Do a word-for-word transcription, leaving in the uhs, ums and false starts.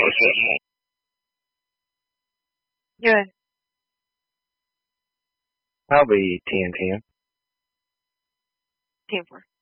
What's up, man? Good. I'll be ten ten. ten four.